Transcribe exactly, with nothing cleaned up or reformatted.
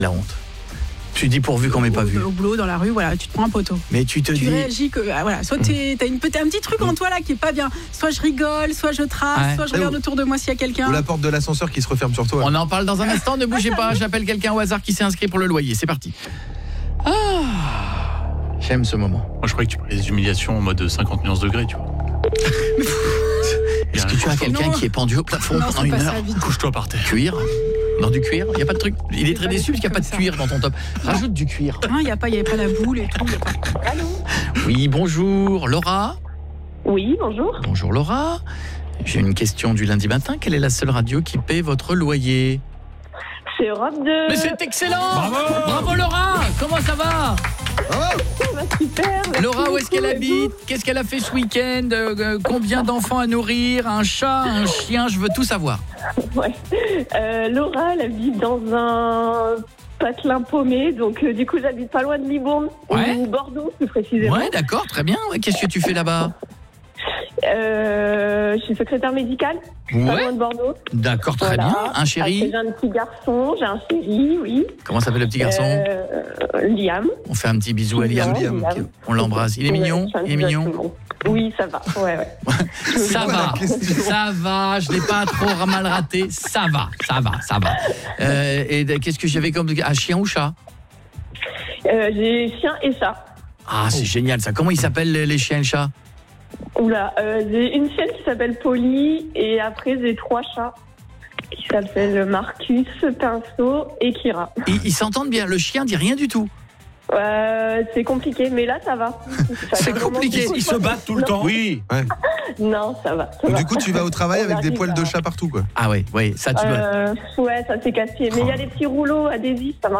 La honte. Tu dis pourvu qu'on m'ait pas vu. Au boulot, dans la rue, voilà, tu te prends un poteau. Mais tu te tu dis... réagis que, ah, voilà, soit tu as une, un petit truc en toi là qui est pas bien. Soit je rigole, soit je trace, ouais. soit je regarde autour de moi s'il y a quelqu'un. Ou la porte de l'ascenseur qui se referme sur toi. On en parle dans un instant, ne bougez pas. J'appelle quelqu'un au hasard qui s'est inscrit pour le loyer. C'est parti. Ah, j'aime ce moment. Moi, je croyais que tu parlais des humiliations en mode cinquante nuances degrés, tu vois. Est-ce que tu as quelqu'un non. qui est pendu au plafond non, pendant une heure? Couche-toi par terre. Cuir? Dans du cuir? Il n'y a pas de truc. Il est très pas déçu parce qu'il n'y a pas de ça. cuir dans ton top. Rajoute du cuir. Non, il n'y a pas, il y avait pas la boule et tout. Allô ? Oui, bonjour. Laura? Oui, bonjour. Bonjour Laura. J'ai une question du lundi matin. Quelle est la seule radio qui paie votre loyer? C'est Europe deux. Mais c'est excellent. Bravo. Bravo Laura. Comment ça va? Ça va super. Merci Laura, où est-ce beaucoup, qu'elle et habite? Qu'est-ce qu'elle a fait ce week-end? euh, Combien d'enfants à nourrir? Un chat? Un chien? Je veux tout savoir. vous. Ouais. Euh, Laura, elle habite dans un patelin paumé, donc euh, du coup j'habite pas loin de Libourne, Ouais. ou Bordeaux plus précisément. Ouais, d'accord, très bien. Ouais, qu'est-ce que tu fais là-bas? Euh, je suis secrétaire médicale, pas Ouais, loin de Bordeaux. d'accord, très Voilà. bien. Un Après, chéri? j'ai un petit garçon, j'ai un chéri, oui. Comment s'appelle le petit garçon? Euh, Liam. On fait un petit bisou à Liam. Liam, Liam. Ok, on l'embrasse. Il est mignon? Ouais, Il est mignon? exactement. Oui, ça va. Ouais, ouais. Ça quoi va, la question? ça va, je l'ai pas trop mal raté, ça va, ça va, ça va. Euh, et de- qu'est-ce que j'avais comme un chien ou chat? Euh, j'ai chien et chat. Ah, c'est génial ça. Comment ils s'appellent les les chiens et le chat? Oula, euh, j'ai une chienne qui s'appelle Polly et après j'ai trois chats qui s'appellent Marcus, Pinceau et Kira. Ils ils s'entendent bien, le chien dit rien du tout. Euh, c'est compliqué, mais là ça va. Ça C'est fait vraiment compliqué, beaucoup de Ils se fois. battent tout le Non. temps. Oui. Ouais. Non, ça va. ça Donc, va. du coup, tu vas au travail On avec des arrive poils de à- chat partout, quoi. Ah ouais, ouais, ça tu dois. Euh, ouais, ça s'est cassé. Mais il y a des petits rouleaux adhésifs, ça marche.